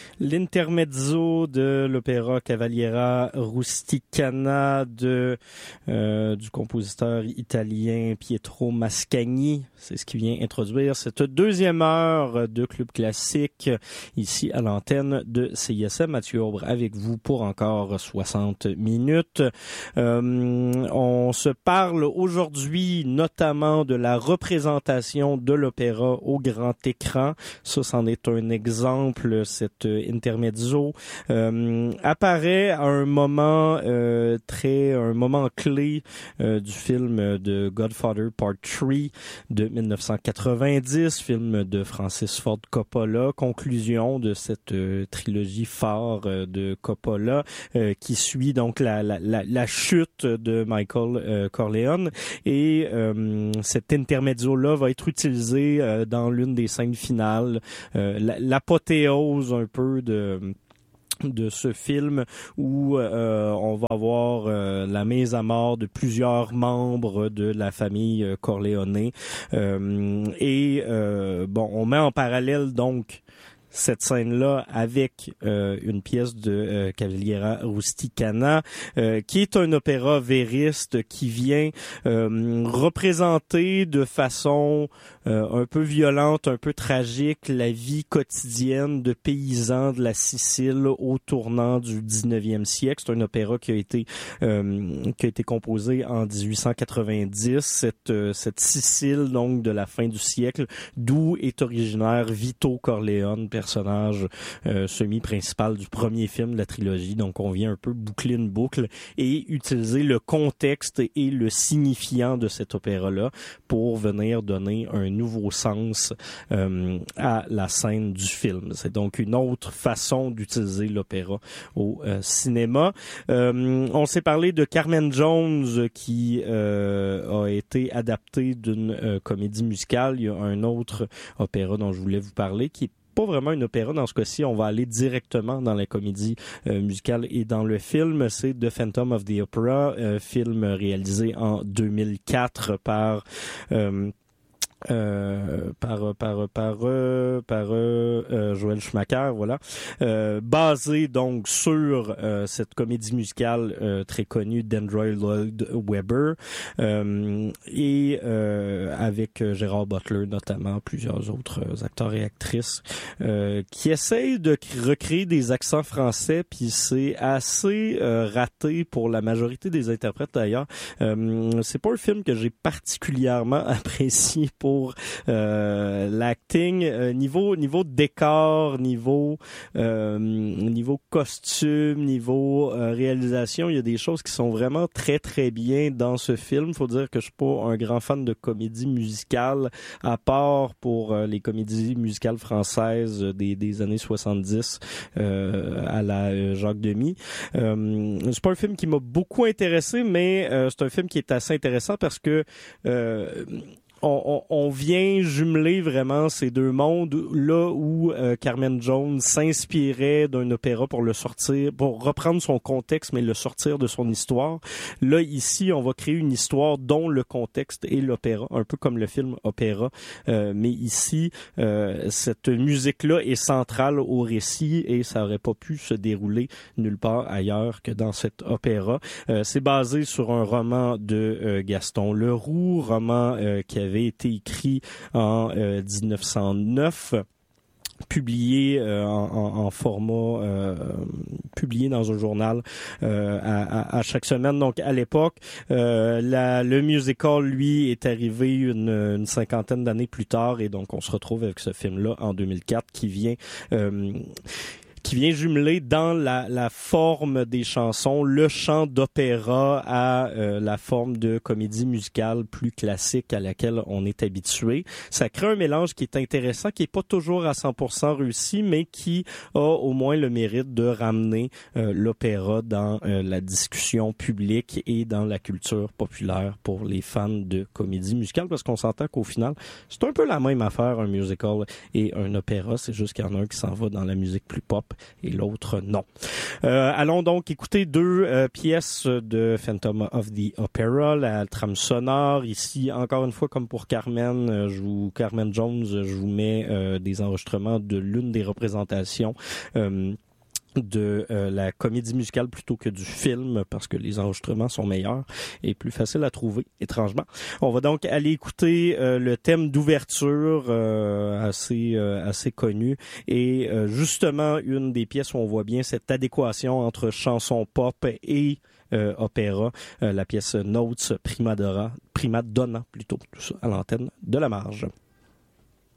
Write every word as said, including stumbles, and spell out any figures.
L'intermezzo de l'opéra Cavaliera Rusticana de euh, du compositeur italien Pietro Mascagni. C'est ce qui vient introduire cette deuxième heure de Club Classique ici à l'antenne de C I S M. Mathieu Aubre avec vous pour encore soixante minutes. Euh, on se parle aujourd'hui notamment de la représentation de l'opéra au grand écran. Ça, c'en est un exemple. Cette intermezzo euh, apparaît à un moment euh, très, un moment clé euh, du film de Godfather Part trois de dix-neuf cent quatre-vingt-dix, film de Francis Ford Coppola, conclusion de cette euh, trilogie phare euh, de Coppola euh, qui suit donc la, la, la, la chute de Michael euh, Corleone et euh, cet intermezzo-là va être utilisé euh, dans l'une des scènes finales, euh, l'apothéose un peu de de ce film où euh, on va avoir euh, la mise à mort de plusieurs membres de la famille euh, Corleone euh, et euh, bon, on met en parallèle donc cette scène-là avec euh, une pièce de euh, Cavaliera Rusticana, euh, qui est un opéra vériste qui vient euh, représenter de façon euh, un peu violente, un peu tragique, la vie quotidienne de paysans de la Sicile au tournant du dix-neuvième siècle. C'est un opéra qui a été euh, qui a été composé en dix-huit cent quatre-vingt-dix. Cette euh, cette Sicile donc de la fin du siècle, d'où est originaire Vito Corleone, personnage euh, semi-principal du premier film de la trilogie. Donc, on vient un peu boucler une boucle et utiliser le contexte et le signifiant de cet opéra-là pour venir donner un nouveau sens euh, à la scène du film. C'est donc une autre façon d'utiliser l'opéra au euh, cinéma. Euh, on s'est parlé de Carmen Jones qui euh, a été adapté d'une euh, comédie musicale. Il y a un autre opéra dont je voulais vous parler qui est pas vraiment une opéra. Dans ce cas-ci, on va aller directement dans la comédie euh, musicale et dans le film. C'est The Phantom of the Opera, euh, film réalisé en deux mille quatre par... Euh, Euh, par par par euh, par euh, euh, Joel Schumacher, voilà, euh, basé donc sur euh, cette comédie musicale euh, très connue d'Andrew Lloyd Webber euh, et euh, avec Gérard Butler notamment, plusieurs autres acteurs et actrices euh, qui essayent de recréer des accents français, puis c'est assez euh, raté pour la majorité des interprètes d'ailleurs. Euh, c'est pas un film que j'ai particulièrement apprécié pour Pour euh, l'acting, euh, niveau niveau décor, niveau euh, niveau costume, niveau euh, réalisation, il y a des choses qui sont vraiment très très bien dans ce film. Faut dire que je suis pas un grand fan de comédie musicale, à part pour euh, les comédies musicales françaises des des années soixante-dix euh, à la euh, Jacques Demy. Euh, c'est pas un film qui m'a beaucoup intéressé, mais euh, c'est un film qui est assez intéressant parce que euh, On, on, on vient jumeler vraiment ces deux mondes là où euh, Carmen Jones s'inspirait d'un opéra pour le sortir, pour reprendre son contexte mais le sortir de son histoire. Là ici, on va créer une histoire dont le contexte est l'opéra, un peu comme le film Opéra, euh, mais ici euh, cette musique-là est centrale au récit et ça aurait pas pu se dérouler nulle part ailleurs que dans cet opéra. Euh, c'est basé sur un roman de euh, Gaston Leroux, roman euh, qui avait été écrit en euh, dix-neuf cent neuf, publié euh, en, en, en format euh, publié dans un journal euh, à, à, à chaque semaine. Donc à l'époque, euh, la, le musical lui est arrivé une, une cinquantaine d'années plus tard et donc on se retrouve avec ce film-là en deux mille quatre qui vient euh, qui vient jumeler dans la, la forme des chansons, le chant d'opéra à euh, la forme de comédie musicale plus classique à laquelle on est habitué. Ça crée un mélange qui est intéressant, qui est pas toujours à cent pour cent réussi, mais qui a au moins le mérite de ramener euh, l'opéra dans euh, la discussion publique et dans la culture populaire pour les fans de comédie musicale, parce qu'on s'entend qu'au final, c'est un peu la même affaire, un musical et un opéra, c'est juste qu'il y en a un qui s'en va dans la musique plus pop et l'autre non. Euh, allons donc écouter deux euh, pièces de Phantom of the Opera, la trame sonore. Ici, encore une fois, comme pour Carmen, euh, je vous, Carmen Jones, je vous mets euh, des enregistrements de l'une des représentations euh, de euh, la comédie musicale plutôt que du film, parce que les enregistrements sont meilleurs et plus faciles à trouver, étrangement. On va donc aller écouter euh, le thème d'ouverture euh, assez euh, assez connu et euh, justement une des pièces où on voit bien cette adéquation entre chanson pop et euh, opéra, euh, la pièce Notes Prima Donna, Prima Donna plutôt, tout ça à l'antenne de La Marge.